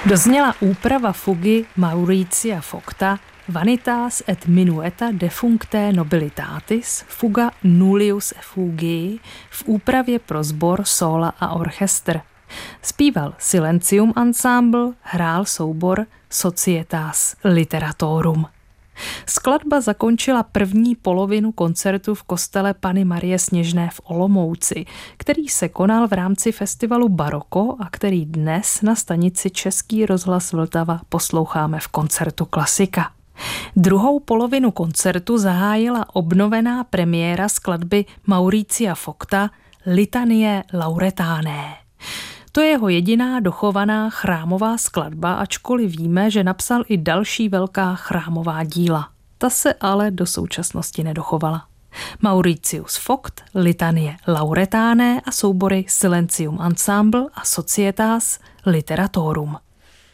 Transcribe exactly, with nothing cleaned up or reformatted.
Dozněla úprava fugy Mauricia Fogta Vanitas et minueta defunctae nobilitatis, fuga nullius effugii v úpravě pro sbor, sóla a orchestr. Zpíval Silencium Ensemble, hrál soubor Societas Literatorum. Skladba zakončila první polovinu koncertu v kostele Panny Marie Sněžné v Olomouci, který se konal v rámci festivalu Baroko a který dnes na stanici Český rozhlas Vltava posloucháme v koncertu Klasika. Druhou polovinu koncertu zahájila obnovená premiéra skladby Mauricia Fogta Litanie Lauretané. To je jeho jediná dochovaná chrámová skladba, ačkoliv víme, že napsal i další velká chrámová díla. Ta se ale do současnosti nedochovala. Mauritius Fogt, Litanie Lauretané a soubory Silencium Ensemble a Societas Literatorum.